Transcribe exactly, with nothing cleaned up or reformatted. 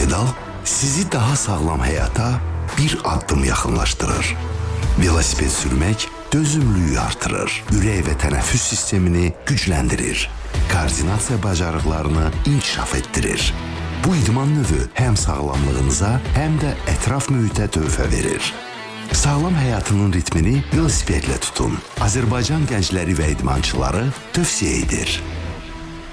Pedal sizi daha sağlam həyata bir addım yaxınlaşdırır. Velosiped sürmək dözümlüyü artırır, ürək və tənəffüs sistemini gücləndirir, koordinasiya bacarıqlarını inkişaf etdirir. Bu idman növü həm sağlamlığınıza, həm də ətraf mühitə töhfə verir. Sağlam həyatının ritmini velosipedlə tutun. Azərbaycan gəncləri və idmançıları tövsiyə edir.